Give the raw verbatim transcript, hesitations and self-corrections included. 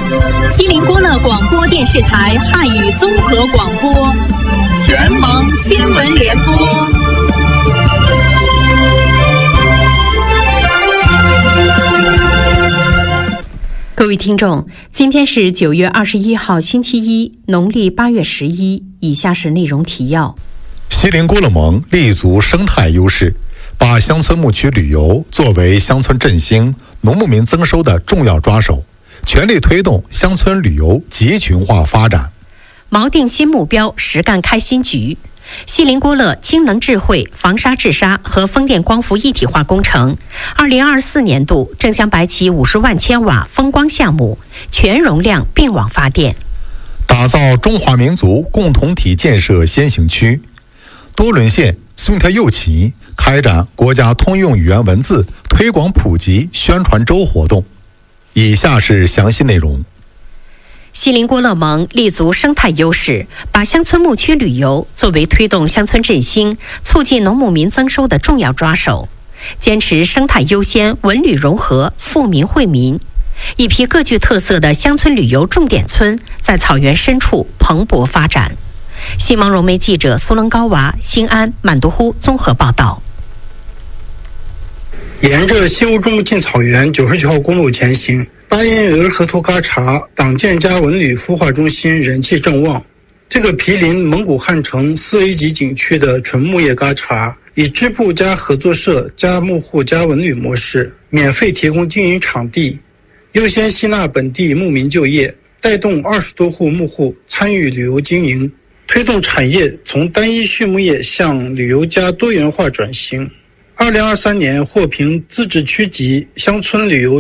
锡林郭勒广播电视台汉语综合广播，全盟新闻联播。 各位听众，今天是九月二十一号星期一，农历八月十一。以下是内容提要。 锡林郭勒盟立足生态优势，把乡村牧区旅游作为乡村振兴、农牧民增收的重要抓手，全力推动乡村旅游集群化发展。 锚定新目标，实干开新局。锡林郭勒氢能智慧防沙治沙和风电光伏一体化工程，二零二四年度正将白起五十万千瓦风光项目全容量并网发电， 打造中华民族共同体建设先行区。多伦县松特右旗开展国家通用语言文字推广普及宣传周活动。以下是详细内容。 锡林郭勒盟立足生态优势，把乡村牧区旅游作为推动乡村振兴、促进农牧民增收的重要抓手，坚持生态优先、文旅融合、富民惠民。一批各具特色的乡村旅游重点村在草原深处蓬勃发展。新闻融媒记者苏楞高娃、新安、满都呼综合报道。 沿着西乌珠穆沁草原九十九号公路前行，巴彦额尔河图嘎察党建家文旅孵化中心人气正旺。这个毗邻蒙古汉城四 A 级景区的纯牧业嘎察，以支部加合作社加牧户加文旅模式，免费提供经营场地，优先吸纳本地牧民就业，带动二十多户牧户参与旅游经营，推动产业从单一畜牧业向旅游加多元化转型。二零二三年获评自治区级乡村旅游